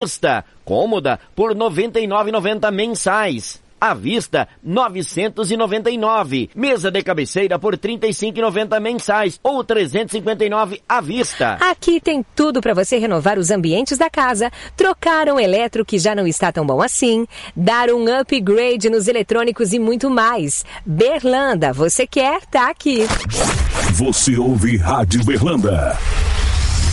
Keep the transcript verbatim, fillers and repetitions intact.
vista, cômoda por noventa e nove reais e noventa centavos mensais. À vista, novecentos e noventa e nove. Mesa de cabeceira por trinta e cinco reais e noventa centavos mensais ou trezentos e cinquenta e nove reais à vista. Aqui tem tudo para você renovar os ambientes da casa, trocar um eletro que já não está tão bom assim, dar um upgrade nos eletrônicos e muito mais. Berlanda, você quer? Tá aqui. Você ouve Rádio Berlanda.